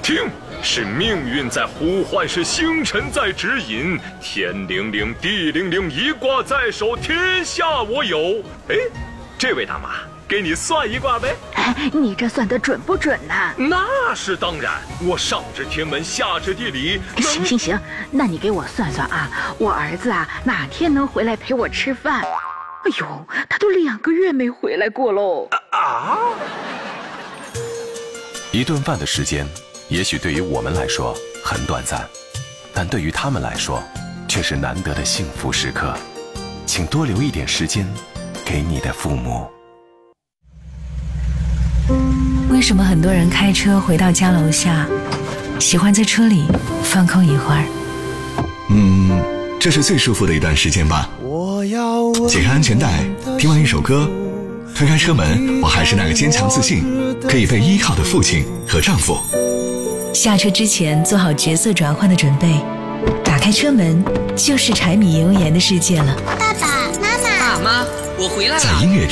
听，是命运在呼唤，是星辰在指引。天灵灵，地灵灵，一卦在手，天下我有。哎，这位大妈，给你算一卦呗。 哎，你这算得准不准呢？ 那是当然，我上知天文，下知地理。 行，那你给我算算啊，我儿子啊哪天能回来陪我吃饭？哎呦，他都2个月没回来过喽。 一顿饭的时间，也许对于我们来说很短暂，但对于他们来说，却是难得的幸福时刻。请多留一点时间给你的父母。 为什么很多人开车回到家楼下，喜欢在车里放空一会儿？ 这是最舒服的一段时间吧。解开安全带，听完一首歌，推开车门，我还是那个坚强自信，可以被依靠的父亲和丈夫。 下车之前做好角色转换的准备，打开车门就是柴米油盐的世界了。 爸爸妈妈， 爸妈，我回来了。 在音乐